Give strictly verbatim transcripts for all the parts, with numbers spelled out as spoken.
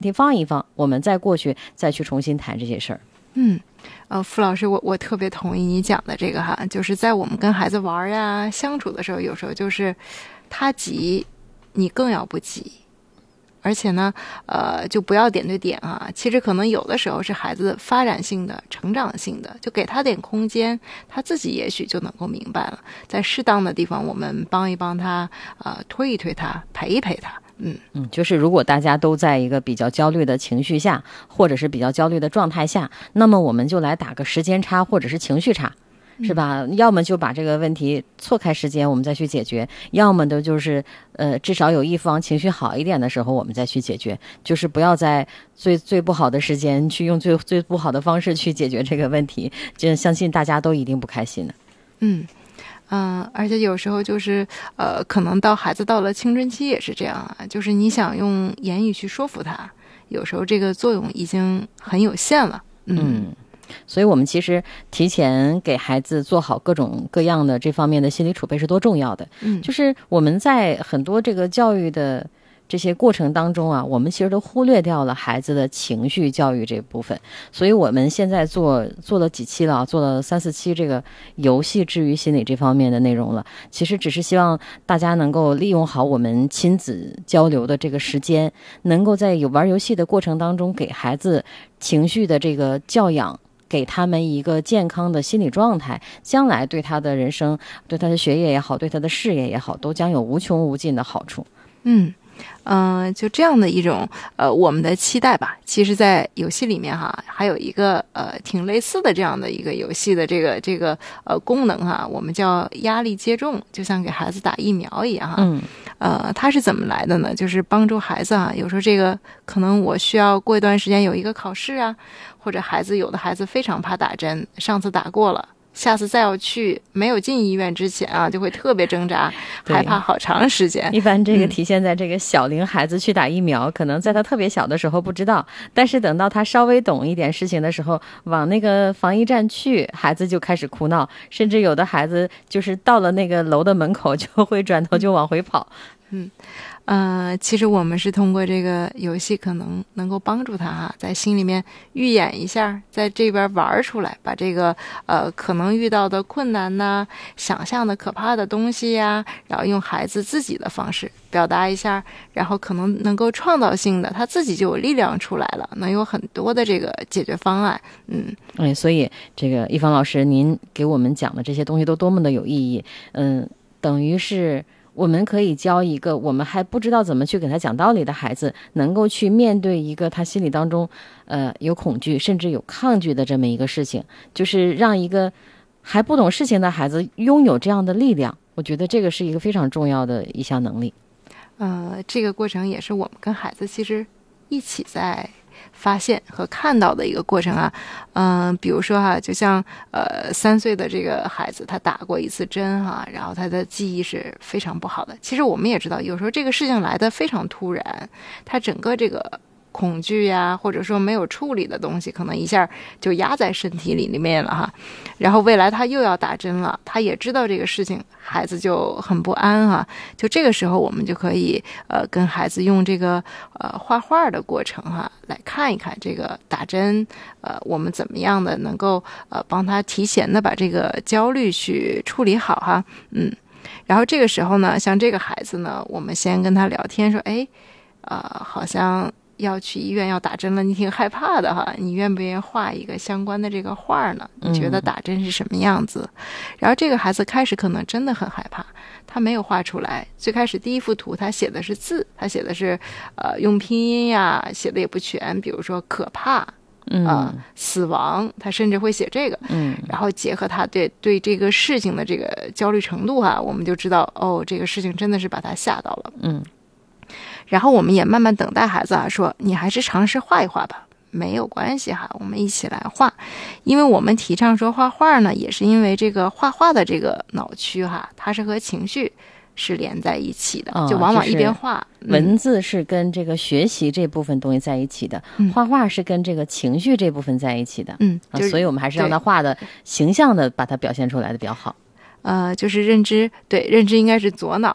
题放一放，我们再过去再去重新谈这些事儿。 嗯，呃，傅老师，我我特别同意你讲的这个哈，就是在我们跟孩子玩呀、相处的时候，有时候就是他急，你更要不急。而且呢，呃，就不要点对点啊。其实可能有的时候是孩子发展性的、成长性的，就给他点空间，他自己也许就能够明白了。在适当的地方，我们帮一帮他，呃，推一推他，陪一陪他。嗯嗯，就是如果大家都在一个比较焦虑的情绪下，或者是比较焦虑的状态下，那么我们就来打个时间差或者是情绪差。是吧？要么就把这个问题错开时间，我们再去解决；要么的就是呃，至少有一方情绪好一点的时候，我们再去解决。就是不要在最最不好的时间去用最最不好的方式去解决这个问题，这相信大家都一定不开心的。 嗯嗯、呃，而且有时候就是呃，可能到孩子到了青春期也是这样啊，就是你想用言语去说服他，有时候这个作用已经很有限了。嗯。 嗯，所以我们其实提前给孩子做好各种各样的这方面的心理储备是多重要的。 嗯， 就是我们在很多这个教育的这些过程当中啊，我们其实都忽略掉了孩子的情绪教育这部分。所以我们现在做做了几期了，做了三四期这个游戏治愈心理这方面的内容了。其实只是希望大家能够利用好我们亲子交流的这个时间，能够在有玩游戏的过程当中给孩子情绪的这个教养，给他们一个健康的心理状态，将来对他的人生、对他的学业也好，对他的事业也好，都将有无穷无尽的好处。 嗯嗯、呃，就这样的一种呃我们的期待吧。其实，在游戏里面哈，还有一个呃挺类似的这样的一个游戏的这个这个呃功能哈，我们叫压力接种，就像给孩子打疫苗一样哈。 嗯， 呃，它是怎么来的呢？就是帮助孩子啊，有时候这个可能我需要过一段时间有一个考试啊，或者孩子有的孩子非常怕打针，上次打过了。下次再要去，没有进医院之前啊，就会特别挣扎，害怕好长时间。 一般这个体现在这个小龄孩子去打疫苗、嗯、可能在他特别小的时候不知道，但是等到他稍微懂一点事情的时候，往那个防疫站去，孩子就开始哭闹，甚至有的孩子就是到了那个楼的门口就会转头就往回跑。 嗯呃，其实我们是通过这个游戏可能能够帮助他哈，在心里面预演一下，在这边玩出来，把这个呃可能遇到的困难呐、想象的可怕的东西呀，然后用孩子自己的方式表达一下，然后可能能够创造性的，他自己就有力量出来了，能有很多的这个解决方案。嗯， 哎，所以这个一芳老师，您给我们讲的这些东西都多么的有意义。嗯，等于是我们可以教一个我们还不知道怎么去给他讲道理的孩子，能够去面对一个他心里当中呃有恐惧甚至有抗拒的这么一个事情，就是让一个还不懂事情的孩子拥有这样的力量。我觉得这个是一个非常重要的一项能力。 呃，这个过程也是我们跟孩子其实一起在发现和看到的一个过程啊。嗯、呃，比如说哈，就像呃三岁的这个孩子，他打过一次针哈，然后他的记忆是非常不好的。其实我们也知道，有时候这个事情来得非常突然，他整个这个恐惧呀，或者说没有处理的东西，可能一下就压在身体里里面了哈。然后未来他又要打针了，他也知道这个事情，孩子就很不安哈。就这个时候，我们就可以呃跟孩子用这个呃画画的过程哈，来看一看这个打针，呃我们怎么样的能够呃帮他提前的把这个焦虑去处理好哈。嗯，然后这个时候呢，像这个孩子呢，我们先跟他聊天说，哎，呃好像要去医院要打针了，你挺害怕的哈，你愿不愿意画一个相关的这个画呢？你觉得打针是什么样子？嗯、然后这个孩子开始可能真的很害怕，他没有画出来。最开始第一幅图他写的是字，他写的是呃用拼音呀，写的也不全，比如说可怕。 嗯、 呃，死亡，他甚至会写这个， 嗯， 然后结合他对对这个事情的这个焦虑程度哈，我们就知道哦，这个事情真的是把他吓到了， 嗯。 然后我们也慢慢等待孩子啊，说你还是尝试画一画吧，没有关系哈，我们一起来画。因为我们提倡说画画呢，也是因为这个画画的这个脑区哈，它是和情绪是连在一起的， 哦、 就往往一边画、 就是、文字是跟这个学习这部分东西在一起的、嗯、画画是跟这个情绪这部分在一起的。 嗯、就是啊，所以我们还是让他画的形象的把它表现出来的比较好。 呃，就是认知，对，认知应该是左脑哈，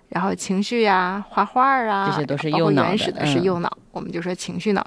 然后情绪呀、画画啊， 这些都是包括右脑的原始的是嗯右脑，我们就说情绪脑